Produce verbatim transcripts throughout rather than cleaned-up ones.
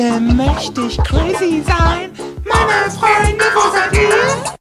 Mächtig crazy sein, meine Freunde, wo seid ihr?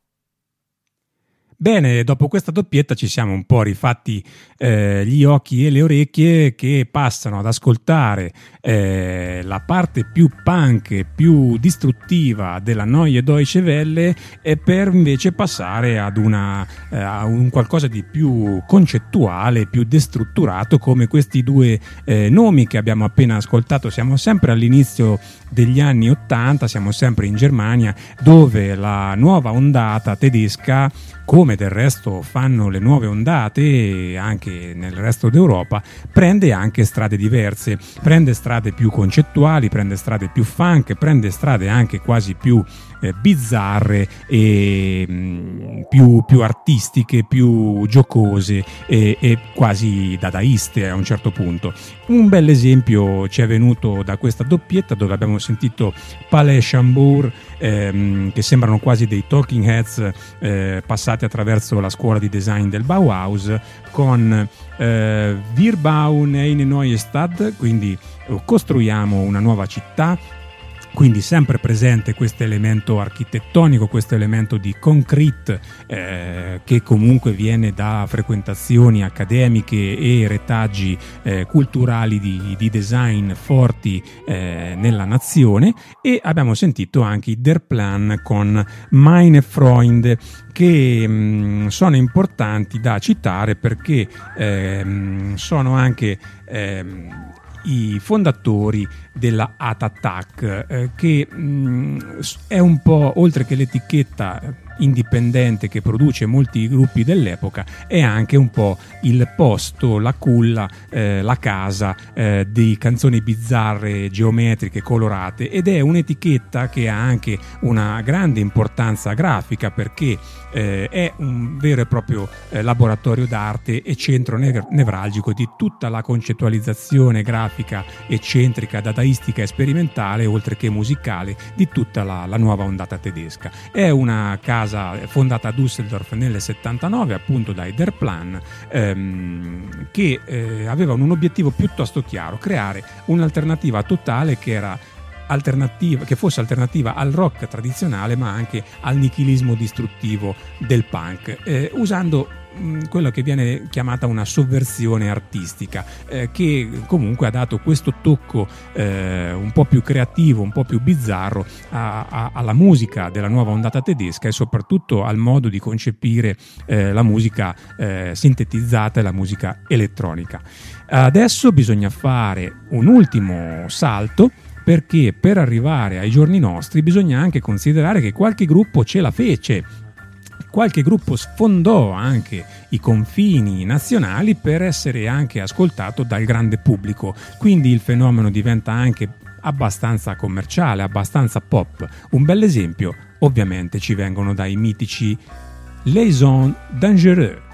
Bene, dopo questa doppietta ci siamo un po' rifatti eh, gli occhi e le orecchie che passano ad ascoltare eh, la parte più punk, più distruttiva della Neue Deutsche Welle e per invece passare ad una, eh, a un qualcosa di più concettuale, più destrutturato come questi due eh, nomi che abbiamo appena ascoltato. Siamo sempre all'inizio degli anni ottanta, siamo sempre in Germania dove la nuova ondata tedesca, come del resto fanno le nuove ondate anche nel resto d'Europa, prende anche strade diverse, prende strade più concettuali, prende strade più funk, prende strade anche quasi più eh, bizzarre e mh, più, più artistiche, più giocose e, e quasi dadaiste a un certo punto. Un bel esempio ci è venuto da questa doppietta dove abbiamo sentito Palais Chambour, ehm, che sembrano quasi dei Talking Heads eh, passati attraverso la scuola di design del Bauhaus, con eh, Wir bauen eine neue Stadt, quindi eh, costruiamo una nuova città. Quindi sempre presente questo elemento architettonico, questo elemento di concrete eh, che comunque viene da frequentazioni accademiche e retaggi eh, culturali di, di design forti eh, nella nazione. E abbiamo sentito anche i Der Plan con Meine Freunde, che mh, sono importanti da citare perché eh, sono anche eh, i fondatori della Atatak, eh, che mh, è un po', oltre che l'etichetta indipendente che produce molti gruppi dell'epoca, è anche un po' il posto, la culla, eh, la casa eh, di canzoni bizzarre, geometriche, colorate, ed è un'etichetta che ha anche una grande importanza grafica perché eh, è un vero e proprio eh, laboratorio d'arte e centro ne- nevralgico di tutta la concettualizzazione grafica eccentrica, dadaistica e sperimentale, oltre che musicale, di tutta la, la nuova ondata tedesca. È una casa fondata a Düsseldorf nel settantanove appunto dai Der Plan, ehm, che eh, avevano un obiettivo piuttosto chiaro: creare un'alternativa totale che era alternativa, che fosse alternativa al rock tradizionale ma anche al nichilismo distruttivo del punk, eh, usando quello che viene chiamata una sovversione artistica, eh, che comunque ha dato questo tocco eh, un po' più creativo, un po' più bizzarro a, a, alla musica della nuova ondata tedesca e soprattutto al modo di concepire eh, la musica eh, sintetizzata e la musica elettronica. Adesso bisogna fare un ultimo salto, perché per arrivare ai giorni nostri bisogna anche considerare che qualche gruppo ce la fece. Qualche gruppo sfondò anche i confini nazionali per essere anche ascoltato dal grande pubblico, quindi il fenomeno diventa anche abbastanza commerciale, abbastanza pop. Un bel esempio ovviamente ci vengono dai mitici Les Zones Dangereux.